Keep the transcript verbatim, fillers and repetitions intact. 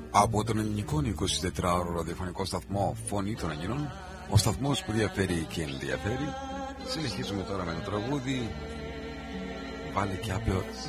Από τον ελληνικό εικοσιτετράωρο ραδιοφωνικό σταθμό Φωνή των Ελλήνων, ο σταθμός που διαφέρει και ενδιαφέρει, συνεχίζουμε τώρα με το τραγούδι «Βάλε και άπλο